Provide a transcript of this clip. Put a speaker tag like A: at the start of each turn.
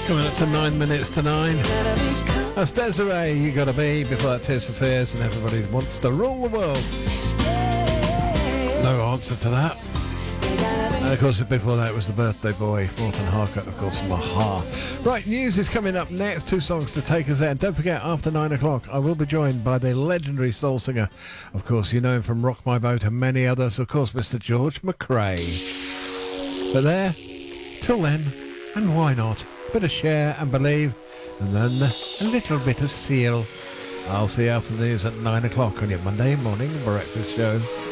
A: Coming up to 9 minutes to 9. That's Desiree, You Gotta Be. Before that, Tears for Fears and Everybody Wants to Rule the World. No answer to that. And of course, before that was the birthday boy, Morton Harker, of course, from Aha. Right, news is coming up next. 2 songs to take us there. And don't forget, after 9 o'clock, I will be joined by the legendary soul singer. Of course, you know him from Rock My Boat and many others. Of course, Mr. George McRae. But there, till then, and why not? A bit of Share and Believe, and then a little bit of Seal. I'll see you after the news at 9 o'clock on your Monday morning breakfast show.